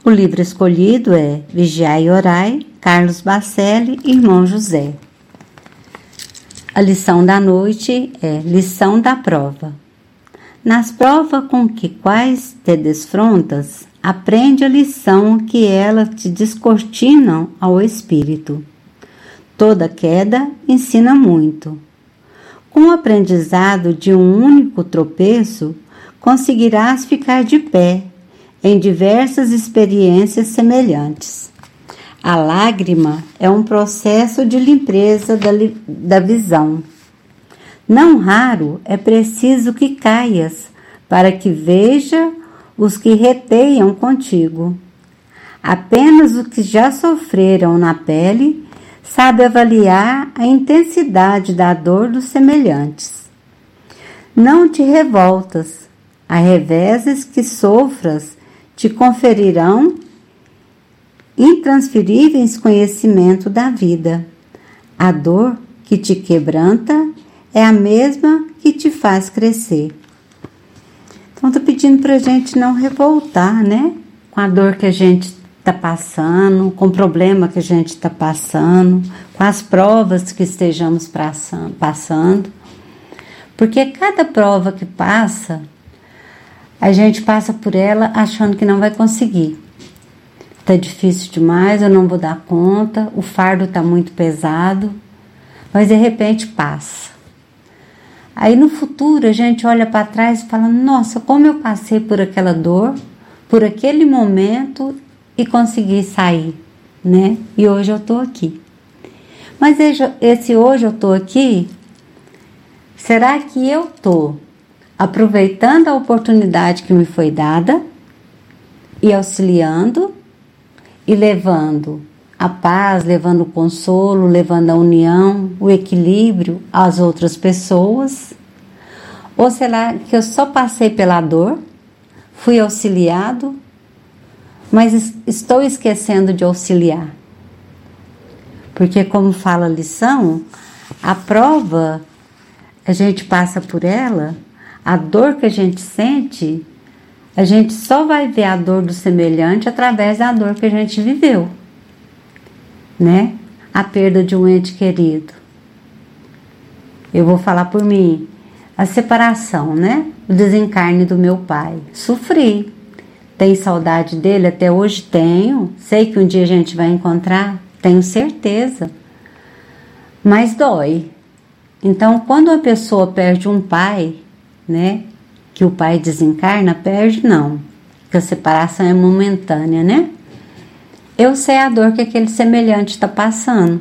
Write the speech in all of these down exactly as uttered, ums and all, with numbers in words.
O livro escolhido é Vigiai e Orai, Carlos Bacelli e Irmão José. A lição da noite é lição da prova. Nas provas com que quais te desfrontas, aprende a lição que elas te descortinam ao espírito. Toda queda ensina muito. Com o aprendizado de um único tropeço, conseguirás ficar de pé em diversas experiências semelhantes. A lágrima é um processo de limpeza da, da visão. Não raro é preciso que caias para que veja os que reteiam contigo. Apenas os que já sofreram na pele sabe avaliar a intensidade da dor dos semelhantes. Não te revoltas, há reveses que sofras te conferirão intransferíveis conhecimento da vida. A dor que te quebranta é a mesma que te faz crescer. Então, estou pedindo para a gente não revoltar, né? Com a dor que a gente está passando, com o problema que a gente está passando, com as provas que estejamos passando. Porque cada prova que passa, a gente passa por ela achando que não vai conseguir. Está difícil demais, eu não vou dar conta, o fardo está muito pesado, mas de repente passa. Aí no futuro a gente olha para trás e fala, nossa, como eu passei por aquela dor, por aquele momento e consegui sair, né? E hoje eu estou aqui. Mas esse hoje eu estou aqui, será que eu estou aproveitando a oportunidade que me foi dada e auxiliando e levando a paz, levando o consolo, levando a união, o equilíbrio às outras pessoas? Ou será que eu só passei pela dor, fui auxiliado, mas estou esquecendo de auxiliar? Porque, como fala a lição, a prova, a gente passa por ela, a dor que a gente sente, a gente só vai ver a dor do semelhante através da dor que a gente viveu, né? A perda de um ente querido. Eu vou falar por mim, a separação, né? O desencarne do meu pai. Sofri. Tenho saudade dele? Até hoje tenho. Sei que um dia a gente vai encontrar, tenho certeza. Mas dói. Então, quando a pessoa perde um pai, né? Que o pai desencarna, perde, não. Porque a separação é momentânea, né? Eu sei a dor que aquele semelhante está passando.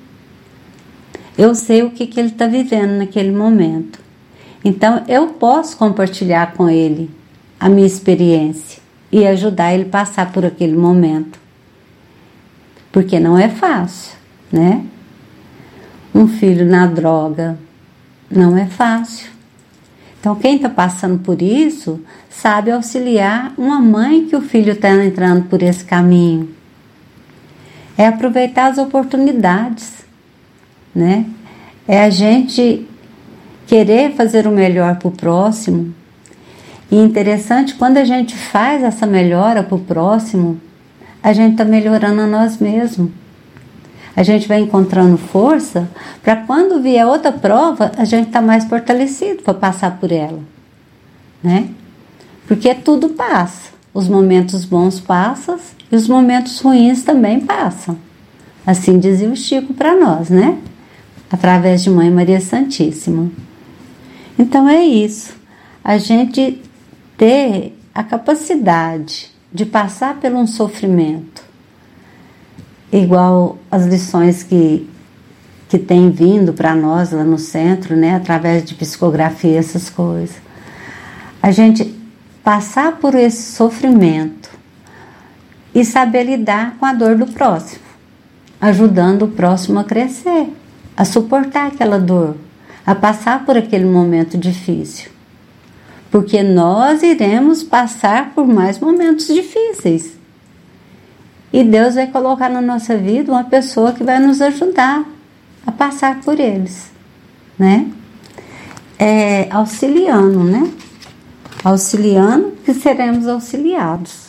Eu sei o que, que ele está vivendo naquele momento. Então, eu posso compartilhar com ele a minha experiência e ajudar ele a passar por aquele momento. Porque não é fácil, né? Um filho na droga não é fácil. Então, quem está passando por isso sabe auxiliar uma mãe que o filho está entrando por esse caminho. É aproveitar as oportunidades, né? É a gente querer fazer o melhor para o próximo. E interessante, quando a gente faz essa melhora para o próximo, a gente está melhorando a nós mesmos. A gente vai encontrando força para quando vier outra prova, a gente está mais fortalecido para passar por ela, né? Porque tudo passa. Os momentos bons passam e os momentos ruins também passam. Assim dizia o Chico para nós, né? Através de Mãe Maria Santíssima. Então é isso. A gente ter a capacidade de passar por um sofrimento, igual as lições que, que tem vindo para nós lá no centro, né, através de psicografia, essas coisas. A gente passar por esse sofrimento e saber lidar com a dor do próximo, ajudando o próximo a crescer, a suportar aquela dor, a passar por aquele momento difícil. Porque nós iremos passar por mais momentos difíceis. E Deus vai colocar na nossa vida uma pessoa que vai nos ajudar a passar por eles, né? É, auxiliando, né? Auxiliando que seremos auxiliados.